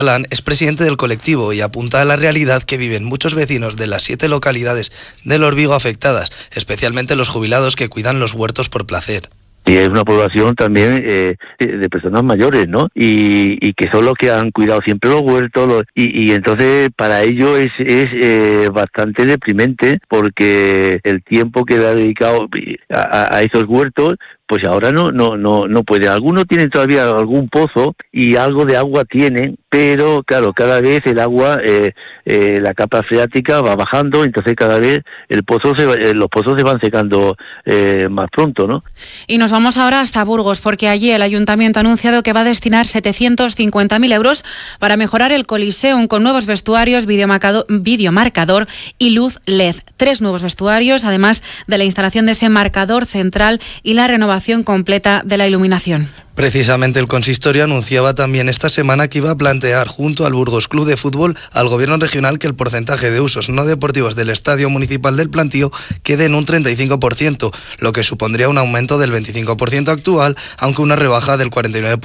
Alan es presidente del colectivo y apunta a la realidad que viven muchos vecinos de las 7 localidades del Órbigo afectadas, especialmente los jubilados que cuidan los huertos por placer. Y es una población también de personas mayores, ¿no? Y que son los que han cuidado siempre los huertos, y entonces para ellos es bastante deprimente, porque el tiempo que le ha dedicado a esos huertos, pues ahora no puede. Algunos tienen todavía algún pozo y algo de agua tienen, pero claro, cada vez el agua, la capa freática va bajando, entonces cada vez los pozos se van secando más pronto, ¿no? Y nos vamos ahora hasta Burgos, porque allí el Ayuntamiento ha anunciado que va a destinar 750.000 euros para mejorar el Coliseum con nuevos vestuarios, videomarcador y luz LED. 3 nuevos vestuarios, además de la instalación de ese marcador central y la renovación completa de la iluminación. Precisamente el consistorio anunciaba también esta semana que iba a plantear junto al Burgos Club de Fútbol al Gobierno regional que el porcentaje de usos no deportivos del Estadio Municipal del Plantío quede en un 35%, lo que supondría un aumento del 25% actual, aunque una rebaja del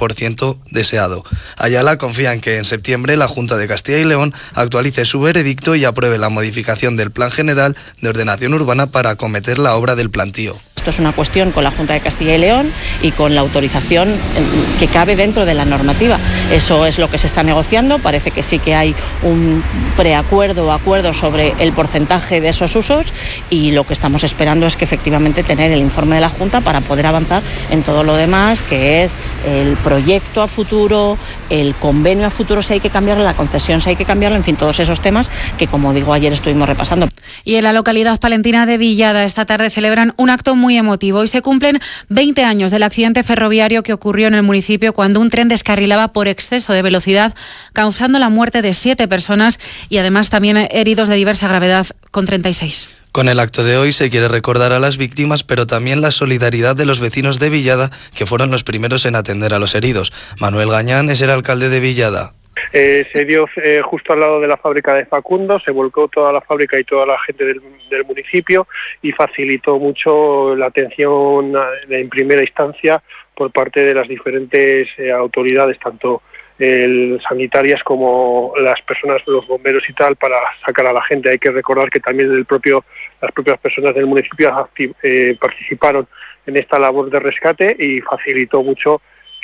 49% deseado. Ayala confía en que en septiembre la Junta de Castilla y León actualice su veredicto y apruebe la modificación del Plan General de Ordenación Urbana para acometer la obra del Plantío. Esto es una cuestión con la Junta de Castilla y León y con la autorización que cabe dentro de la normativa. Eso es lo que se está negociando. Parece que sí que hay un preacuerdo o acuerdo sobre el porcentaje de esos usos, y lo que estamos esperando es que efectivamente tener el informe de la Junta para poder avanzar en todo lo demás, que es el proyecto a futuro, el convenio a futuro si hay que cambiarlo, la concesión si hay que cambiarlo, en fin, todos esos temas que, como digo, ayer estuvimos repasando. Y en la localidad palentina de Villada esta tarde celebran un acto muy emotivo. Hoy se cumplen 20 años del accidente ferroviario que ocurrió en el municipio cuando un tren descarrilaba por exceso de velocidad, causando la muerte de 7 personas y además también heridos de diversa gravedad, con 36. Con el acto de hoy se quiere recordar a las víctimas, pero también la solidaridad de los vecinos de Villada, que fueron los primeros en atender a los heridos. Manuel Gañán es el alcalde de Villada. Se dio justo al lado de la fábrica de Facundo, se volcó toda la fábrica y toda la gente del municipio y facilitó mucho la atención en primera instancia por parte de las diferentes autoridades, tanto sanitarias como las personas, los bomberos y tal, para sacar a la gente. Hay que recordar que también las propias personas del municipio participaron en esta labor de rescate y facilitó mucho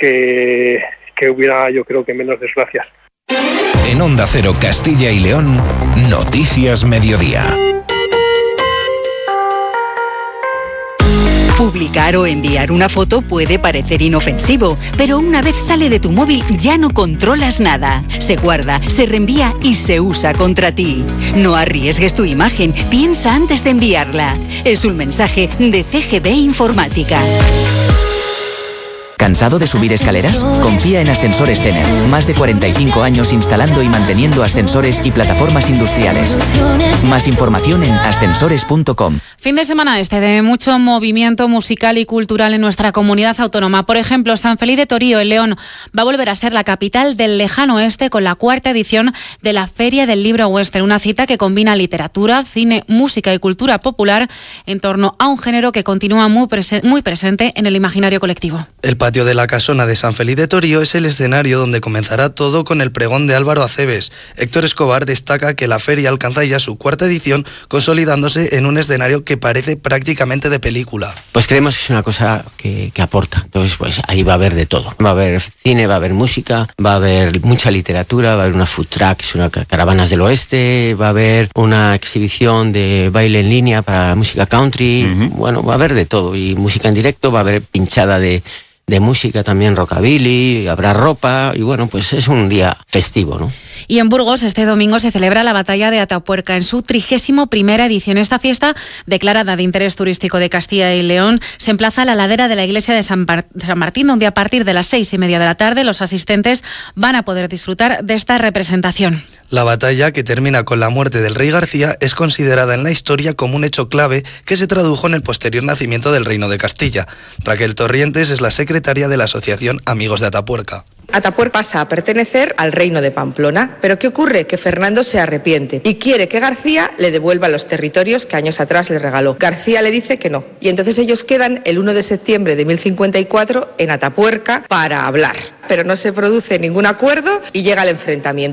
que hubiera, yo creo, que menos desgracias. En Onda Cero Castilla y León, Noticias Mediodía. Publicar o enviar una foto puede parecer inofensivo, pero una vez sale de tu móvil ya no controlas nada. Se guarda, se reenvía y se usa contra ti. No arriesgues tu imagen, piensa antes de enviarla. Es un mensaje de CGB Informática. ¿Cansado de subir escaleras? Confía en Ascensores Cener. Más de 45 años instalando y manteniendo ascensores y plataformas industriales. Más información en ascensores.com. Fin de semana de mucho movimiento musical y cultural en nuestra comunidad autónoma. Por ejemplo, San Feliu de Torío, en León, va a volver a ser la capital del lejano oeste con la 4ª edición de la Feria del Libro Western. Una cita que combina literatura, cine, música y cultura popular en torno a un género que continúa muy presente en el imaginario colectivo. El patio de la Casona de San Feliu de Torío es el escenario donde comenzará todo con el pregón de Álvaro Aceves. Héctor Escobar destaca que la feria alcanza ya su 4ª edición, consolidándose en un escenario que parece prácticamente de película. Pues creemos que es una cosa que aporta. Entonces, pues ahí va a haber de todo. Va a haber cine, va a haber música, va a haber mucha literatura, va a haber unas food trucks, unas caravanas del oeste, va a haber una exhibición de baile en línea para música country. Bueno, va a haber de todo. Y música en directo, va a haber pinchada de música también, rockabilly, habrá ropa y bueno, pues es un día festivo, ¿no? Y en Burgos este domingo se celebra la Batalla de Atapuerca en su 31ª edición. Esta fiesta, declarada de interés turístico de Castilla y León, se emplaza a la ladera de la iglesia de San Martín, donde a partir de las 6:30 de la tarde los asistentes van a poder disfrutar de esta representación. La batalla, que termina con la muerte del rey García, es considerada en la historia como un hecho clave que se tradujo en el posterior nacimiento del Reino de Castilla. Raquel Torrientes es la secretaria de la Asociación Amigos de Atapuerca. Atapuerca pasa a pertenecer al reino de Pamplona. Pero ¿qué ocurre? Que Fernando se arrepiente y quiere que García le devuelva los territorios que años atrás le regaló. García le dice que no. Y entonces ellos quedan el 1 de septiembre de 1054 en Atapuerca para hablar. Pero no se produce ningún acuerdo y llega el enfrentamiento.